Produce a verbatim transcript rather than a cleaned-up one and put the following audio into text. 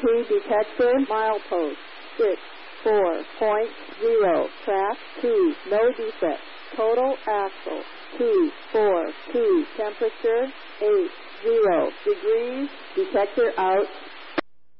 Key detector, milepost, six, four point zero, track two, no defect. Total axle, two, four, two, temperature, eight, zero degrees, detector out.